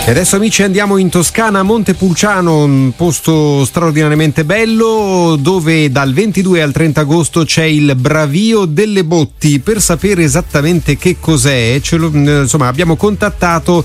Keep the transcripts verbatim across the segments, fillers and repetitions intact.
E adesso amici andiamo in Toscana, a Montepulciano, un posto straordinariamente bello dove dal ventidue al trenta agosto c'è il Bravio delle Botti. Per sapere esattamente che cos'è, ce lo, insomma, abbiamo contattato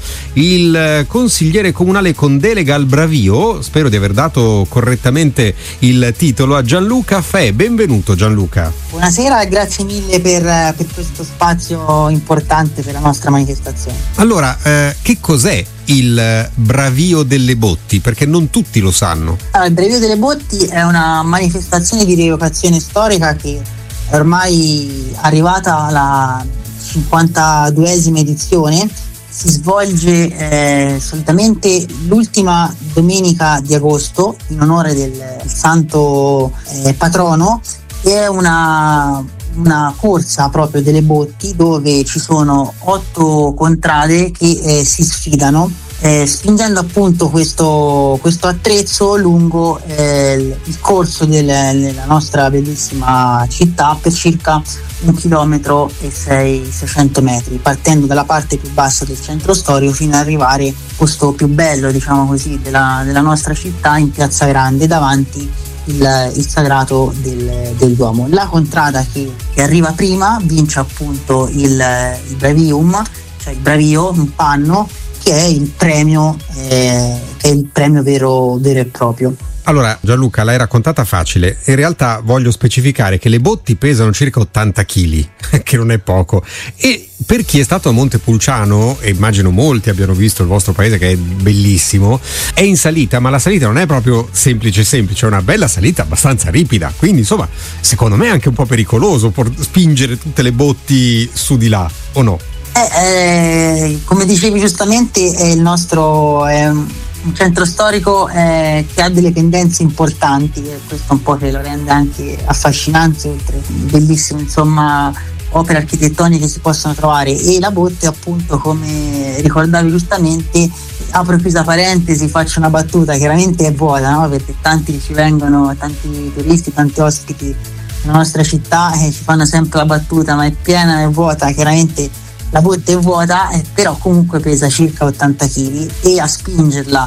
il consigliere comunale con delega al Bravio, spero di aver dato correttamente il titolo, a Gianluca Fe. Benvenuto Gianluca. Buonasera e grazie mille per, per questo spazio importante per la nostra manifestazione. Allora, eh, che cos'è il Bravio delle Botti? Perché non tutti lo sanno. Allora, il Bravio delle Botti è una manifestazione di rievocazione storica che è ormai arrivata alla cinquantaduesima edizione. Si svolge eh, solitamente l'ultima domenica di agosto in onore del, del santo eh, patrono. È una una corsa proprio delle botti dove ci sono otto contrade che eh, si sfidano eh, spingendo appunto questo, questo attrezzo lungo eh, il corso del, della nostra bellissima città per circa un chilometro e sei, seicento metri, partendo dalla parte più bassa del centro storico fino ad arrivare al posto più bello, diciamo così, della, della nostra città, in Piazza Grande, davanti Il, il sagrato del, del Duomo. La contrada che, che arriva prima vince appunto il, il Bravium, cioè il Bravio, un panno che è il premio, eh, che è il premio vero, vero e proprio. Allora Gianluca, l'hai raccontata facile, in realtà voglio specificare che le botti pesano circa ottanta chili, che non è poco, e per chi è stato a Montepulciano, e immagino molti abbiano visto il vostro paese che è bellissimo, è in salita, ma la salita non è proprio semplice semplice, è una bella salita abbastanza ripida, quindi insomma secondo me è anche un po' pericoloso por- spingere tutte le botti su di là, o no? Eh, eh, come dicevi giustamente, è il nostro... È un centro storico eh, che ha delle pendenze importanti, e questo un po' che lo rende anche affascinante, oltre bellissimo, insomma, opere architettoniche che si possono trovare. E la botte, appunto, come ricordavi giustamente, apro e chiusa parentesi, faccio una battuta, chiaramente è vuota, no? Perché tanti ci vengono, tanti turisti, tanti ospiti nella nostra città e ci fanno sempre la battuta, ma è piena, è vuota. Chiaramente la botte è vuota, eh, però comunque pesa circa ottanta chili e a spingerla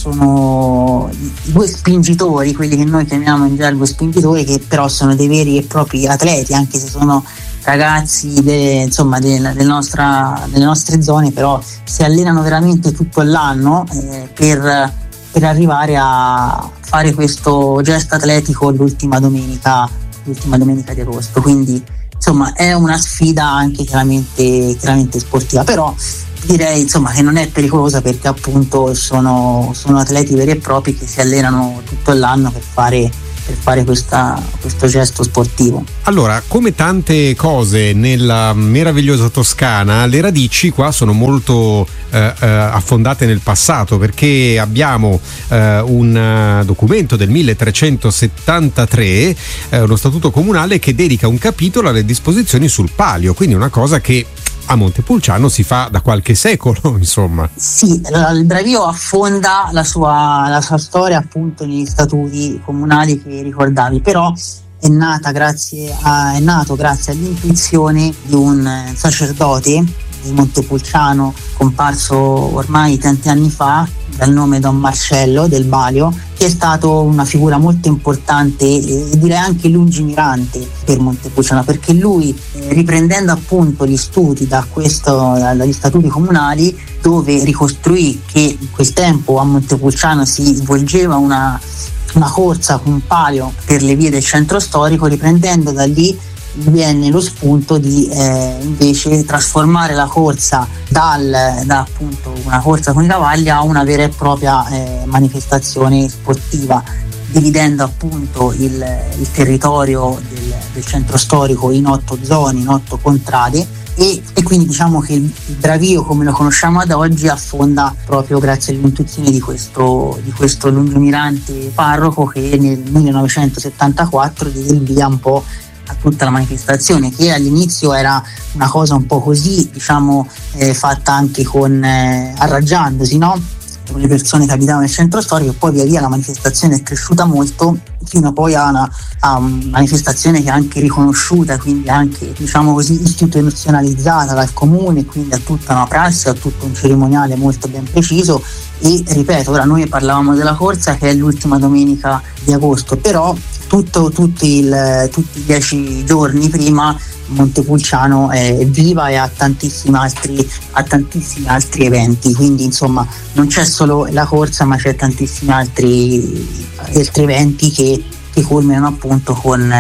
sono i due spingitori, quelli che noi chiamiamo in gergo spingitori, che però sono dei veri e propri atleti, anche se sono ragazzi de, insomma de, de nostra, delle nostre zone, però si allenano veramente tutto l'anno eh, per, per arrivare a fare questo gesto atletico l'ultima domenica, l'ultima domenica di agosto. Quindi insomma è una sfida anche chiaramente, chiaramente sportiva, però direi insomma che non è pericolosa, perché appunto sono, sono atleti veri e propri che si allenano tutto l'anno per fare, per fare questa, questo gesto sportivo. Allora, come tante cose nella meravigliosa Toscana, le radici qua sono molto eh, eh, affondate nel passato, perché abbiamo eh, un documento del milletrecentosettantatré, eh, uno statuto comunale che dedica un capitolo alle disposizioni sul palio, quindi una cosa che a Montepulciano si fa da qualche secolo, insomma. Sì, il Bravio affonda la sua, la sua storia appunto negli statuti comunali che ricordavi, però è nata grazie a, è nato grazie all'intuizione di un sacerdote di Montepulciano, comparso ormai tanti anni fa, dal nome Don Marcello del Balio, che è stato una figura molto importante e direi anche lungimirante per Montepulciano, perché lui, eh, riprendendo appunto gli studi da questo, dagli statuti comunali, dove ricostruì che in quel tempo a Montepulciano si svolgeva una, una corsa con un palio per le vie del centro storico, riprendendo da lì viene lo spunto di eh, invece trasformare la corsa dal, da appunto una corsa con i cavalli a una vera e propria eh, manifestazione sportiva, dividendo appunto il, il territorio del, del centro storico in otto zone, in otto contrade, e, e quindi diciamo che il, il Bravio come lo conosciamo ad oggi affonda proprio grazie all'intuizione di questo, di questo lungimirante parroco, che nel millenovecentosettantaquattro diede il via un po' a tutta la manifestazione, che all'inizio era una cosa un po' così, diciamo, eh, fatta anche con eh, arrangiandosi, no? dove le persone capitavano nel centro storico, e poi via via la manifestazione è cresciuta molto fino poi a una, a una manifestazione che è anche riconosciuta, quindi anche, diciamo così, istituzionalizzata dal comune, quindi ha tutta una prassi, ha tutto un cerimoniale molto ben preciso. E ripeto, ora noi parlavamo della corsa che è l'ultima domenica di agosto, però tutto, tutti, il, tutti i dieci giorni prima Montepulciano è viva e ha tantissimi altri, ha tantissimi altri eventi, quindi insomma non c'è solo la corsa ma c'è tantissimi altri, altri eventi che, che culminano appunto con,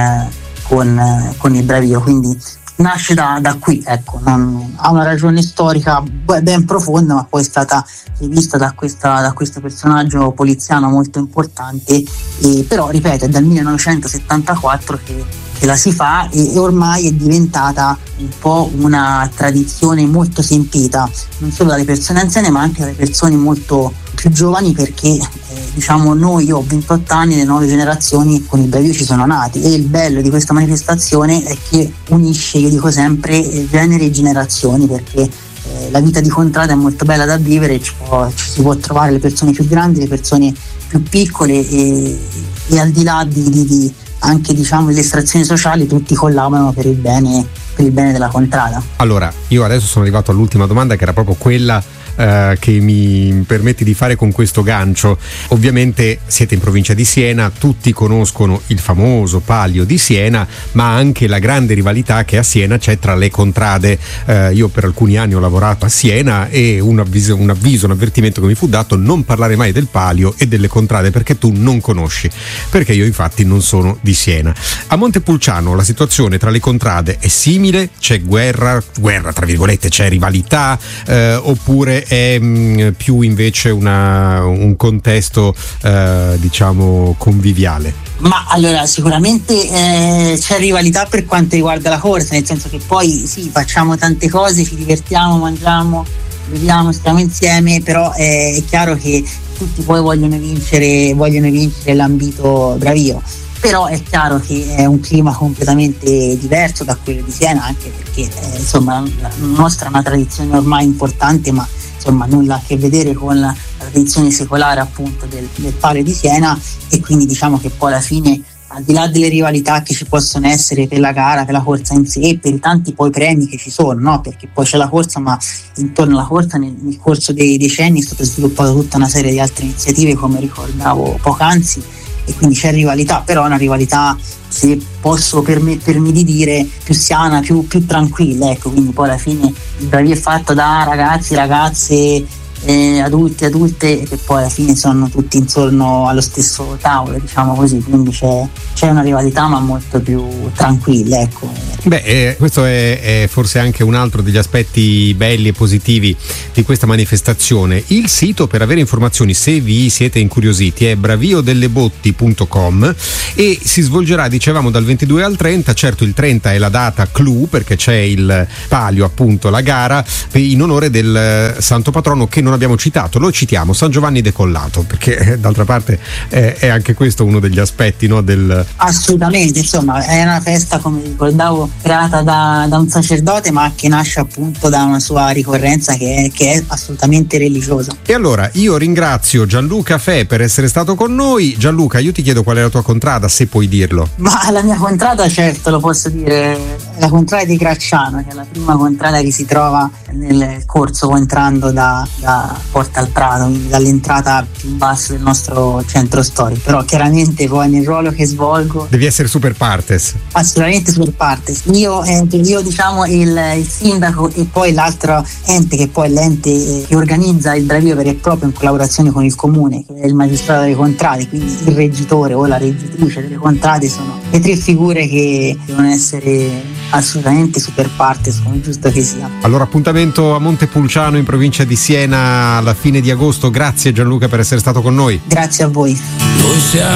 con, con il Bravio, quindi nasce da, da qui, ecco, non, ha una ragione storica ben profonda, ma poi è stata rivista da, questa, da questo personaggio poliziano molto importante, e, però ripeto è dal millenovecentosettantaquattro che, che la si fa, e, e ormai è diventata un po' una tradizione molto sentita non solo dalle persone anziane ma anche dalle persone molto più giovani, perché eh, diciamo noi, io ho ventotto anni, le nuove generazioni con il Bravio ci sono nati, e il bello di questa manifestazione è che unisce, io dico sempre, eh, generi e generazioni, perché eh, la vita di contrada è molto bella da vivere, ci, può, ci si può trovare le persone più grandi, le persone più piccole, e, e al di là di, di, di anche diciamo le estrazioni sociali tutti collaborano per il bene, per il bene della contrada. Allora, io adesso sono arrivato all'ultima domanda, che era proprio quella Uh, che mi permetti di fare con questo gancio. Ovviamente siete in provincia di Siena, tutti conoscono il famoso Palio di Siena, ma anche la grande rivalità che a Siena c'è tra le contrade. Uh, io per alcuni anni ho lavorato a Siena, e un avviso, un avviso, un avvertimento che mi fu dato: non parlare mai del Palio e delle contrade perché tu non conosci, perché io infatti non sono di Siena. A Montepulciano la situazione tra le contrade è simile? C'è guerra, guerra tra virgolette, c'è rivalità, uh, oppure è mh, più invece una, un contesto eh, diciamo conviviale? Ma allora sicuramente eh, c'è rivalità per quanto riguarda la corsa, nel senso che poi sì, facciamo tante cose, ci divertiamo, mangiamo, beviamo, stiamo insieme, però è, è chiaro che tutti poi vogliono vincere, vogliono vincere l'ambito Bravio. Però è chiaro che è un clima completamente diverso da quello di Siena, anche perché eh, insomma la nostra è una tradizione ormai importante, ma insomma nulla a che vedere con la, la tradizione secolare appunto del, del Palio di Siena, e quindi diciamo che poi alla fine, al di là delle rivalità che ci possono essere per la gara, per la corsa in sé, per i tanti poi premi che ci sono, no? Perché poi c'è la corsa, ma intorno alla corsa nel, nel corso dei decenni è stata sviluppata tutta una serie di altre iniziative, come ricordavo poc'anzi, e quindi c'è rivalità, però è una rivalità, se posso permettermi di dire, più sana, più, più tranquilla, ecco. Quindi poi alla fine il Bravio è fatto da ragazzi, ragazze, eh, adulti, adulte, che poi alla fine sono tutti intorno allo stesso tavolo, diciamo così, quindi c'è, c'è una rivalità ma molto più tranquilla, ecco. Beh, eh, questo è, è forse anche un altro degli aspetti belli e positivi di questa manifestazione. Il sito per avere informazioni, se vi siete incuriositi, è bravio delle botti punto com, e si svolgerà, dicevamo, dal ventidue al trenta. Certo, il trenta è la data clou, perché c'è il palio, appunto, la gara in onore del santo patrono che non abbiamo citato. Lo citiamo, San Giovanni Decollato, perché eh, d'altra parte eh, è anche questo uno degli aspetti, no, del... Assolutamente, insomma è una festa, come ricordavo, creata da, da un sacerdote, ma che nasce appunto da una sua ricorrenza che è, che è assolutamente religiosa. E allora io ringrazio Gianluca Fe per essere stato con noi. Gianluca, io ti chiedo qual è la tua contrada, se puoi dirlo. Ma la mia contrada, certo, lo posso dire, è la contrada di Gracciano, che è la prima contrada che si trova nel corso entrando da, da Porta al Prato, quindi dall'entrata più bassa del nostro centro storico. Però chiaramente poi nel ruolo che svolgo devi essere super partes. Assolutamente super partes. Io, eh, io diciamo il, il sindaco, e poi l'altro ente che poi è l'ente eh, che organizza il Bravio vero e proprio in collaborazione con il comune, che è il magistrato delle contrade, quindi il reggitore o la reggitrice delle contrade, sono le tre figure che devono essere assolutamente super partes, come giusto che sia. Allora, appuntamento a Montepulciano in provincia di Siena alla fine di agosto. Grazie Gianluca per essere stato con noi. Grazie a voi. Noi siamo